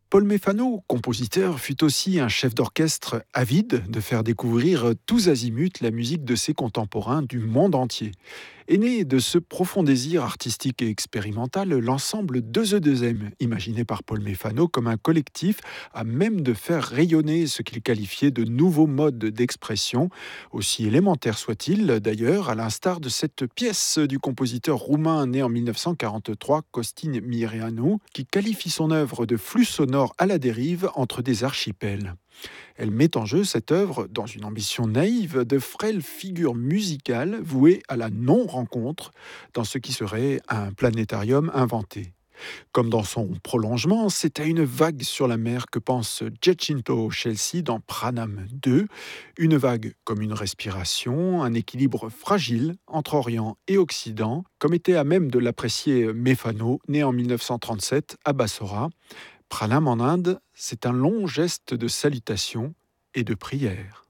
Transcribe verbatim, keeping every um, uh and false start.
Paul Méphano, compositeur, fut aussi un chef d'orchestre avide de faire découvrir tous azimuts la musique de ses contemporains du monde entier. Est né de ce profond désir artistique et expérimental l'ensemble deux E deux M, imaginé par Paul Méphano comme un collectif à même de faire rayonner ce qu'il qualifiait de nouveaux modes d'expression, aussi élémentaires soient-ils d'ailleurs, à l'instar de cette pièce du compositeur roumain né en mille neuf cent quarante-trois, Costin Mireanu, qui qualifie son œuvre de flux sonore à la dérive entre des archipels. Elle met en jeu cette œuvre dans une ambition naïve de frêle figure musicale vouée à la non-rencontre dans ce qui serait un planétarium inventé. Comme dans son prolongement, c'est à une vague sur la mer que pense Giacinto Chelsea dans Pranam deux, une vague comme une respiration, un équilibre fragile entre Orient et Occident, comme était à même de l'apprécier Méphano, né en mille neuf cent trente-sept à Bassora. Pranam en Inde, c'est un long geste de salutation et de prière.